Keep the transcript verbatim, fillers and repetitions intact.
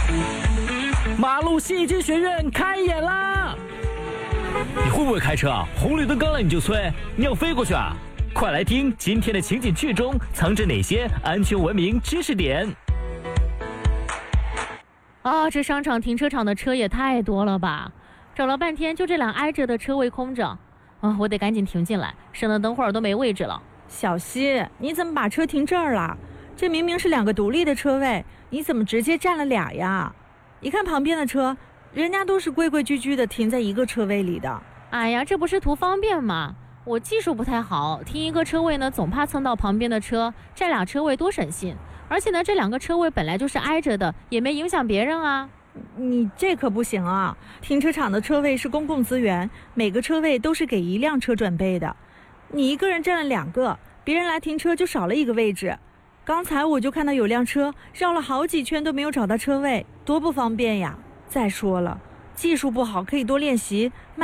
马路戏剧学院开演啦！你会不会开车啊？红绿灯刚来你就催，你要飞过去啊？快来听今天的情景剧中藏着哪些安全文明知识点。 啊，这商场停车场的车也太多了吧！找了半天，就这辆挨着的车位空着。啊，我得赶紧停进来，省得等会儿都没位置了。 小西，你怎么把车停这儿了？这明明是两个独立的车位，你怎么直接占了俩呀？你看旁边的车，人家都是规规矩矩的停在一个车位里的。 哎呀，这不是图方便吗？我技术不太好，停一个车位呢，总怕蹭到旁边的车，占俩车位多省心。而且呢，这两个车位本来就是挨着的，也没影响别人啊。 你这可不行啊！停车场的车位是公共资源，每个车位都是给一辆车准备的。你一个人占了两个，别人来停车就少了一个位置。刚才我就看到有辆车绕了好几圈都没有找到车位，多不方便呀！再说了，技术不好可以多练习。